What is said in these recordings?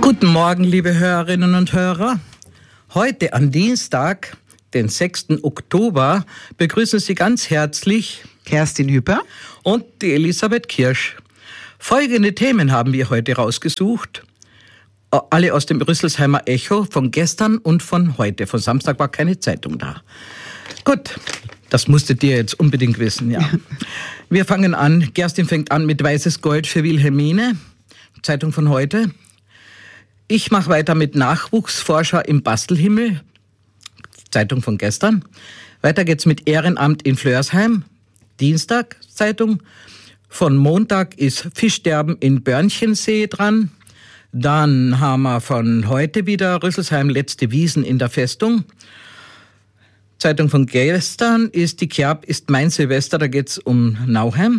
Guten Morgen, liebe Hörerinnen und Hörer. Heute am Dienstag, den 6. Oktober, begrüßen Sie ganz herzlich Kerstin Hüpper und die Elisabeth Kirsch. Folgende Themen haben wir heute rausgesucht. Alle aus dem Rüsselsheimer Echo von gestern und von heute. Von Samstag war keine Zeitung da. Gut, das musstet ihr jetzt unbedingt wissen, ja. Wir fangen an. Kerstin fängt an mit Weißes Gold für Wilhelmine, Zeitung von heute. Ich mache weiter mit Nachwuchsforscher im Bastelhimmel, Zeitung von gestern. Weiter geht's mit Ehrenamt in Flörsheim, Dienstag, Zeitung. Von Montag ist Fischsterben in Börnchensee dran. Dann haben wir von heute wieder Rüsselsheim letzte Wiesen in der Festung. Zeitung von gestern ist die Kerb ist mein Silvester, da geht's um Nauheim.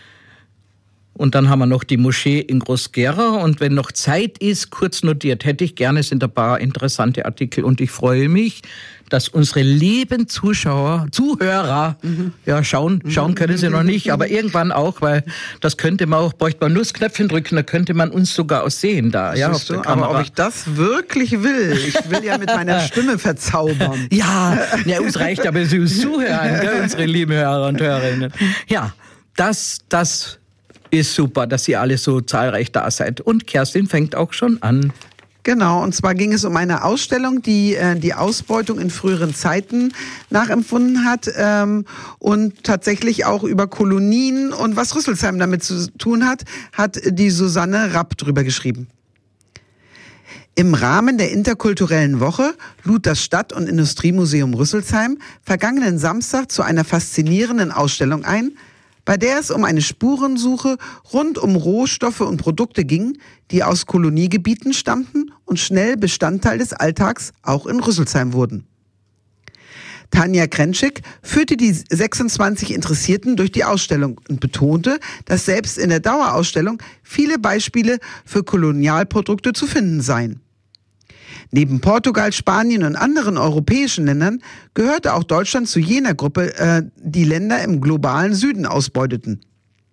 Und dann haben wir noch die Moschee in Groß-Gerau. Und wenn noch Zeit ist, kurz notiert, hätte ich gerne, sind ein paar interessante Artikel. Und ich freue mich, dass unsere lieben Zuhörer, ja, schauen können sie noch nicht, aber irgendwann auch, weil das könnte man auch, bräuchte man nur das Knöpfchen drücken, da könnte man uns sogar auch sehen da, ja, auf der Kamera. Aber ob ich das wirklich will, ich will ja mit meiner Stimme verzaubern. Ja, uns reicht aber Sie zuhören, gell, unsere lieben Hörer und Hörerinnen. Ja, das ist super, dass ihr alle so zahlreich da seid. Und Kerstin fängt auch schon an. Genau, und zwar ging es um eine Ausstellung, die die Ausbeutung in früheren Zeiten nachempfunden hat und tatsächlich auch über Kolonien und was Rüsselsheim damit zu tun hat die Susanne Rapp drüber geschrieben. Im Rahmen der interkulturellen Woche lud das Stadt- und Industriemuseum Rüsselsheim vergangenen Samstag zu einer faszinierenden Ausstellung ein, bei der es um eine Spurensuche rund um Rohstoffe und Produkte ging, die aus Koloniegebieten stammten und schnell Bestandteil des Alltags auch in Rüsselsheim wurden. Tanja Krentschik führte die 26 Interessierten durch die Ausstellung und betonte, dass selbst in der Dauerausstellung viele Beispiele für Kolonialprodukte zu finden seien. Neben Portugal, Spanien und anderen europäischen Ländern gehörte auch Deutschland zu jener Gruppe, die Länder im globalen Süden ausbeuteten.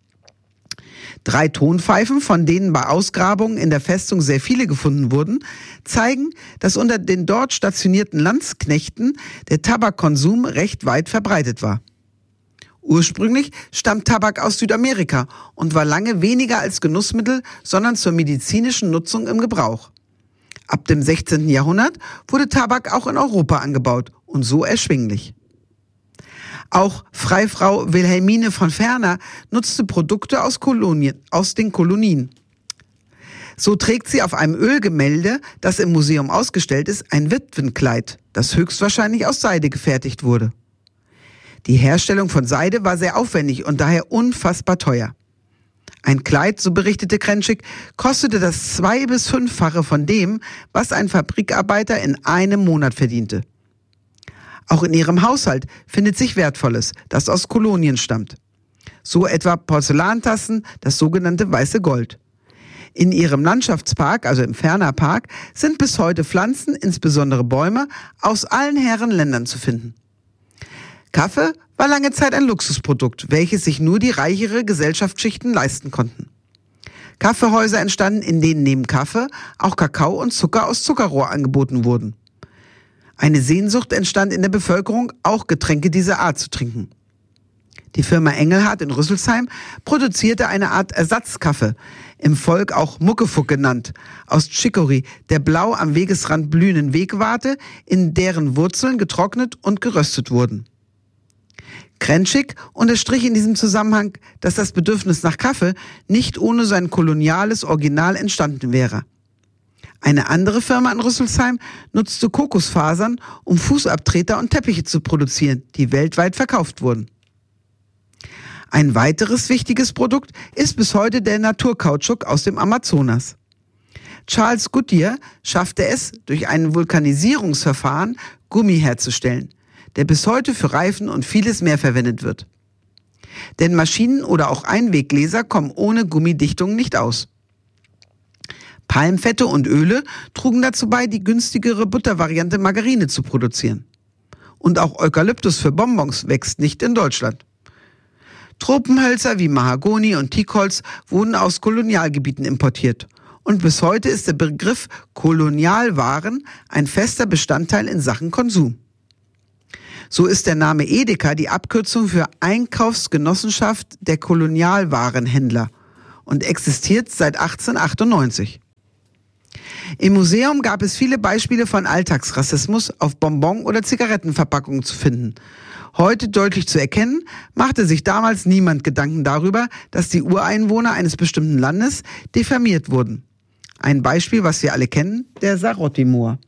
3 Tonpfeifen, von denen bei Ausgrabungen in der Festung sehr viele gefunden wurden, zeigen, dass unter den dort stationierten Landsknechten der Tabakkonsum recht weit verbreitet war. Ursprünglich stammt Tabak aus Südamerika und war lange weniger als Genussmittel, sondern zur medizinischen Nutzung im Gebrauch. Ab dem 16. Jahrhundert wurde Tabak auch in Europa angebaut und so erschwinglich. Auch Freifrau Wilhelmine von Ferner nutzte Produkte aus den Kolonien. So trägt sie auf einem Ölgemälde, das im Museum ausgestellt ist, ein Witwenkleid, das höchstwahrscheinlich aus Seide gefertigt wurde. Die Herstellung von Seide war sehr aufwendig und daher unfassbar teuer. Ein Kleid, so berichtete Krentschik, kostete das 2- bis 5-fache von dem, was ein Fabrikarbeiter in einem Monat verdiente. Auch in ihrem Haushalt findet sich Wertvolles, das aus Kolonien stammt. So etwa Porzellantassen, das sogenannte Weiße Gold. In ihrem Landschaftspark, also im Ferner Park, sind bis heute Pflanzen, insbesondere Bäume, aus allen Herrenländern zu finden. Kaffee war lange Zeit ein Luxusprodukt, welches sich nur die reichere Gesellschaftsschichten leisten konnten. Kaffeehäuser entstanden, in denen neben Kaffee auch Kakao und Zucker aus Zuckerrohr angeboten wurden. Eine Sehnsucht entstand in der Bevölkerung, auch Getränke dieser Art zu trinken. Die Firma Engelhardt in Rüsselsheim produzierte eine Art Ersatzkaffee, im Volk auch Muckefuck genannt, aus Chicorée, der blau am Wegesrand blühenden Wegwarte, in deren Wurzeln getrocknet und geröstet wurden. Krentschik unterstrich in diesem Zusammenhang, dass das Bedürfnis nach Kaffee nicht ohne sein koloniales Original entstanden wäre. Eine andere Firma in Rüsselsheim nutzte Kokosfasern, um Fußabtreter und Teppiche zu produzieren, die weltweit verkauft wurden. Ein weiteres wichtiges Produkt ist bis heute der Naturkautschuk aus dem Amazonas. Charles Goodyear schaffte es, durch ein Vulkanisierungsverfahren Gummi herzustellen, der bis heute für Reifen und vieles mehr verwendet wird. Denn Maschinen oder auch Einweggläser kommen ohne Gummidichtung nicht aus. Palmfette und Öle trugen dazu bei, die günstigere Buttervariante Margarine zu produzieren. Und auch Eukalyptus für Bonbons wächst nicht in Deutschland. Tropenhölzer wie Mahagoni und Teakholz wurden aus Kolonialgebieten importiert. Und bis heute ist der Begriff Kolonialwaren ein fester Bestandteil in Sachen Konsum. So ist der Name Edeka die Abkürzung für Einkaufsgenossenschaft der Kolonialwarenhändler und existiert seit 1898. Im Museum gab es viele Beispiele von Alltagsrassismus auf Bonbon- oder Zigarettenverpackungen zu finden. Heute deutlich zu erkennen, machte sich damals niemand Gedanken darüber, dass die Ureinwohner eines bestimmten Landes diffamiert wurden. Ein Beispiel, was wir alle kennen, der Sarotti-Moor.